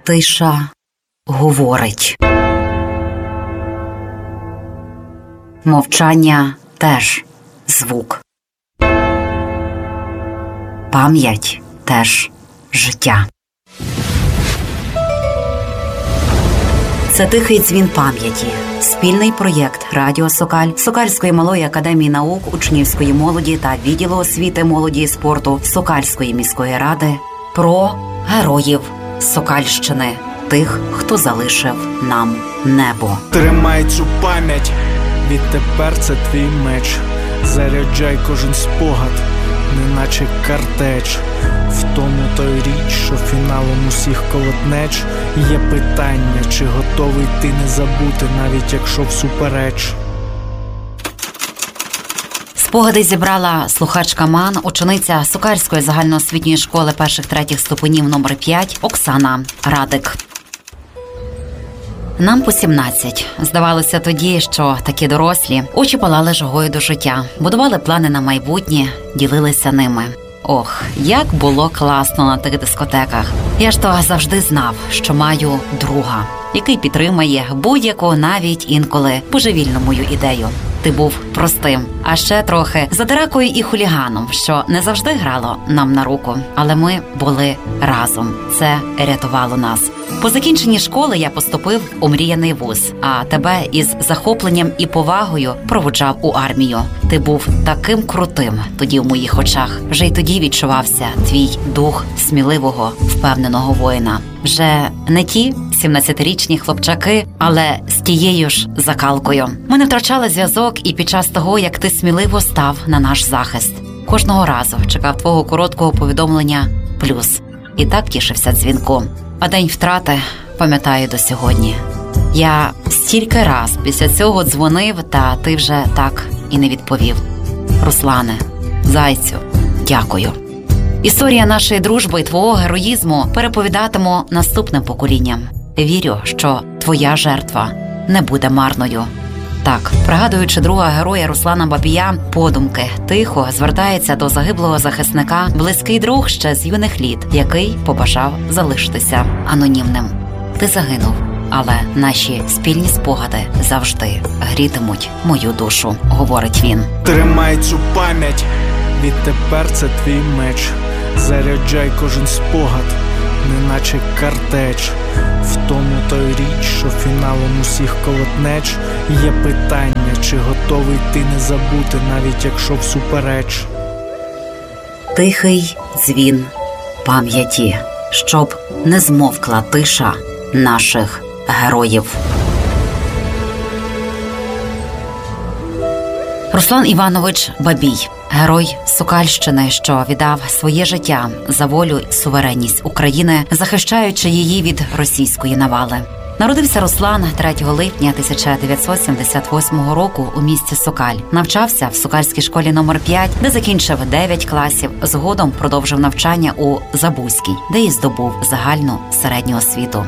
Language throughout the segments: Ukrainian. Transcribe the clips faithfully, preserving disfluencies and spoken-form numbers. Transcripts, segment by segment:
Тиша говорить. Мовчання теж звук. Пам'ять теж життя. Це «Тихий дзвін пам'яті» – спільний проєкт Радіо Сокаль, Сокальської малої академії наук, учнівської молоді та відділу освіти, молоді і спорту Сокальської міської ради про героїв Сокальщини, тих, хто залишив нам небо. Тримай цю пам'ять, відтепер це твій меч. Заряджай кожен спогад, неначе картеч. В тому той річ, що фіналом усіх колотнеч. Є питання, чи готовий ти не забути, навіть якщо всупереч. Спогади зібрала слухачка МАН, учениця Сокальської загальноосвітньої школи перших-третіх ступенів номер п'ять Оксана Радик. Нам по сімнадцять. Здавалося тоді, що такі дорослі очі палали жагою до життя, будували плани на майбутнє, ділилися ними. Ох, як було класно на тих дискотеках. Я ж то завжди знав, що маю друга, який підтримає будь-яку, навіть інколи божевільну мою ідею. Ти був простим, а ще трохи задиракою і хуліганом, що не завжди грало нам на руку. Але ми були разом. Це рятувало нас. По закінченні школи я поступив у омріяний вуз, а тебе із захопленням і повагою проводжав у армію. Ти був таким крутим тоді в моїх очах. Вже й тоді відчувався твій дух сміливого, впевненого воїна. Вже не ті сімнадцятирічні хлопчаки, але з тією ж закалкою. Ми не втрачали зв'язок і під час того, як ти сміливо став на наш захист. Кожного разу чекав твого короткого повідомлення «плюс». І так тішився дзвінку. А день втрати пам'ятаю до сьогодні. Я стільки раз після цього дзвонив, та ти вже так і не відповів. Руслане, зайцю, дякую. Історія нашої дружби і твого героїзму переповідатиму наступним поколінням. Вірю, що твоя жертва не буде марною. Так, пригадуючи друга героя Руслана Бабія, подумки тихо звертається до загиблого захисника близький друг ще з юних літ, який побажав залишитися анонімним. Ти загинув, але наші спільні спогади завжди грітимуть мою душу, говорить він. Тримай цю пам'ять, відтепер це твій меч. Заряджай кожен спогад, неначе картеч. В тому той річ, що фіналом усіх колотнеч. Є питання, чи готовий ти не забути, навіть якщо всупереч. Тихий дзвін пам'яті, щоб не змовкла тиша наших героїв. Руслан Іванович Бабій, герой Сокальщини, що віддав своє життя за волю і суверенність України, захищаючи її від російської навали. Народився Руслан третього липня тисяча дев'ятсот сімдесят восьмого року у місті Сокаль. Навчався в Сокальській школі номер п'ять, де закінчив дев'ять класів. Згодом продовжив навчання у Забузькій, де і здобув загальну середню освіту.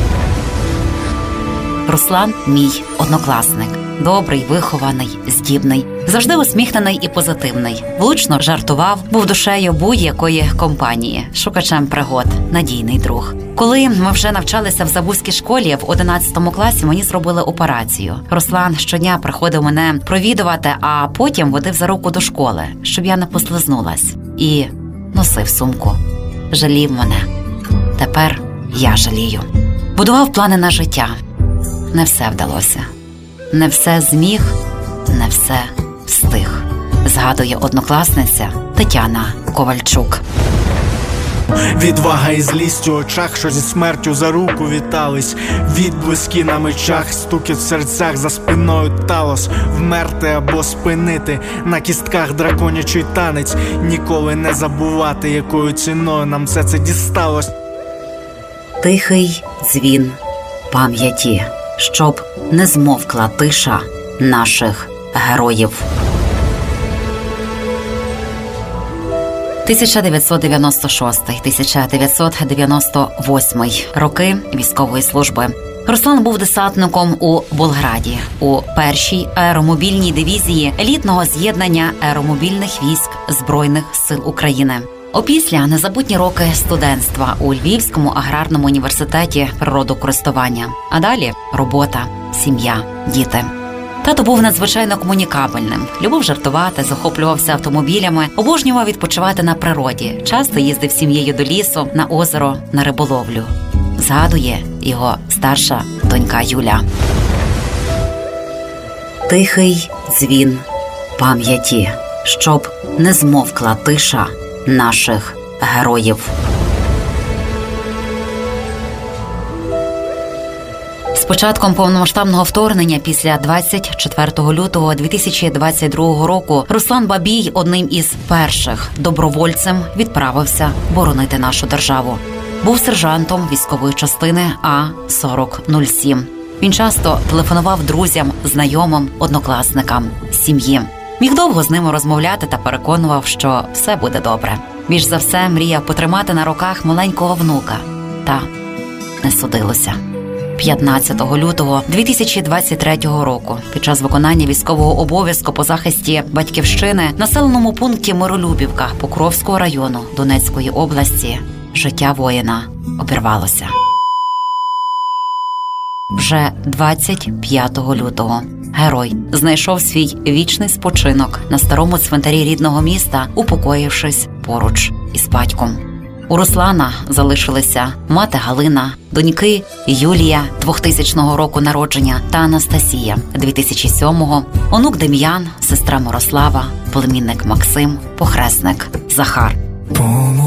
Руслан – мій однокласник. Добрий, вихований, здібний, завжди усміхнений і позитивний. Влучно жартував, був душею будь-якої компанії, шукачем пригод, надійний друг. Коли ми вже навчалися в Забузькій школі, в одинадцятому класі мені зробили операцію. Руслан щодня приходив мене провідувати, а потім водив за руку до школи, щоб я не послизнулась. І носив сумку. Жалів мене. Тепер я жалію. Будував плани на життя. Не все вдалося. Не все зміг, не все встиг, згадує однокласниця Тетяна Ковальчук. Відвага і злість у очах, що зі смертю за руку вітались. Відблиски на мечах, стукіт в серцях, за спиною талос. Вмерти або спинити, на кістках драконячий танець. Ніколи не забувати, якою ціною нам все це дісталось. Тихий дзвін пам'яті, щоб не змовкла тиша наших героїв. тисяча дев'ятсот дев'яносто шостий - тисяча дев'ятсот дев'яносто восьмий роки військової служби. Руслан був десантником у Болграді у першій аеромобільній дивізії елітного з'єднання аеромобільних військ Збройних сил України. Опісля незабутні роки студентства у Львівському аграрному університеті природокористування. А далі робота, сім'я, діти. Тато був надзвичайно комунікабельним, любив жартувати, захоплювався автомобілями, обожнював відпочивати на природі, часто їздив з сім'єю до лісу, на озеро, на риболовлю. Згадує його старша донька Юля. Тихий дзвін пам'яті, щоб не змовкла тиша наших героїв. З початком повномасштабного вторгнення після двадцять четвертого лютого дві тисячі двадцять другого року Руслан Бабій одним із перших добровольцем відправився боронити нашу державу. Був сержантом військової частини А сорок нуль сім. Він часто телефонував друзям, знайомим, однокласникам, сім'ї. Міг довго з ними розмовляти та переконував, що все буде добре. Більш за все мріяв потримати на руках маленького внука. Та не судилося. п'ятнадцятого лютого дві тисячі двадцять третього року під час виконання військового обов'язку по захисті батьківщини в населеному пункті Миролюбівка Покровського району Донецької області життя воїна обірвалося. Вже двадцять п'ятого лютого герой знайшов свій вічний спочинок на старому цвинтарі рідного міста, упокоївшись поруч із батьком. У Руслана залишилися мати Галина, доньки Юлія двохтисячного року народження та Анастасія дві тисячі сьомого, онук Дем'ян, сестра Мирослава, племінник Максим, похресник Захар.